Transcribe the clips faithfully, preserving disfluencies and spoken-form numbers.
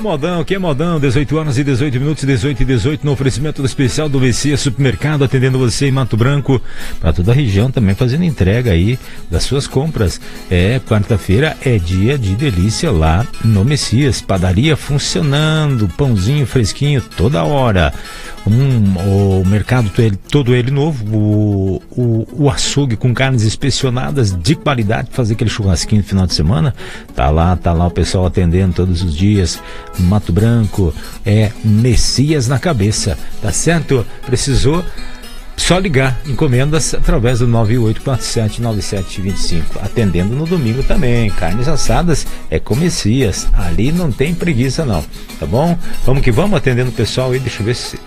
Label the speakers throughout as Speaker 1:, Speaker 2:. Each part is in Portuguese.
Speaker 1: modão, que é modão, dezoito horas e dezoito minutos, dezoito e dezoito, no oferecimento do especial do Messias Supermercado, atendendo você em Mato Branco, para toda a região, também fazendo entrega aí das suas compras. É, quarta-feira é dia de delícia lá no Messias, padaria funcionando, pãozinho fresquinho toda hora. Um, o mercado todo ele, todo ele novo, o, o, o açougue com carnes inspecionadas de qualidade, fazer aquele churrasquinho no final de semana, tá lá, tá lá o pessoal atendendo todos os dias. Mato Branco é Messias na cabeça, tá certo? Precisou, só ligar, encomendas através do nove oito quatro sete nove sete dois cinco, atendendo no domingo também. Carnes assadas é com Messias, ali não tem preguiça não, tá bom? Vamos que vamos, atendendo o pessoal aí, deixa eu ver se...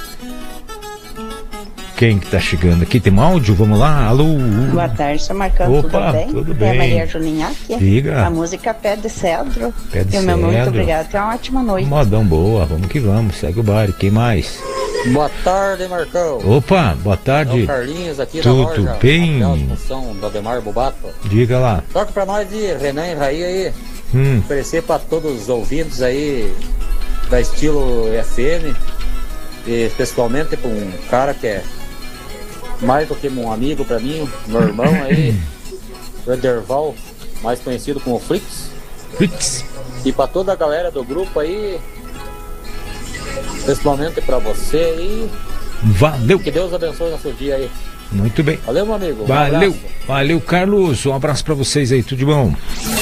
Speaker 1: Quem que tá chegando aqui? Tem um áudio? Vamos lá? Alô?
Speaker 2: Boa tarde, seu Marcão.
Speaker 1: Opa,
Speaker 2: tudo bem?
Speaker 1: Tudo bem.
Speaker 2: É a Maria Julinha aqui.
Speaker 1: Diga.
Speaker 2: A música Pé de Cedro.
Speaker 1: Pé de
Speaker 2: e o meu
Speaker 1: Cedro.
Speaker 2: muito obrigado. Tenha uma ótima noite.
Speaker 1: Modão boa, vamos que vamos. Segue o baile. Quem mais?
Speaker 3: Boa tarde, Marcão.
Speaker 1: Opa, boa tarde.
Speaker 3: É o Carlinhos aqui
Speaker 1: Tudo
Speaker 3: da loja.
Speaker 1: bem?
Speaker 3: Função do Ademar Bubato.
Speaker 1: Diga lá.
Speaker 3: Toca pra nós de Renan e Raí aí.
Speaker 1: Hum.
Speaker 3: Oferecer pra todos os ouvintes aí da estilo F M. E especialmente pra um cara que é mais do que um amigo pra mim, meu irmão aí, o Ederval, mais conhecido como Fritz.
Speaker 1: Fritz.
Speaker 3: E pra toda a galera do grupo aí, principalmente pra você aí.
Speaker 1: Valeu.
Speaker 3: Que Deus abençoe o nosso dia aí.
Speaker 1: Muito bem.
Speaker 3: Valeu, meu amigo. Um
Speaker 1: Valeu.
Speaker 3: abraço.
Speaker 1: Valeu, Carlos. Um abraço pra vocês aí. Tudo de bom.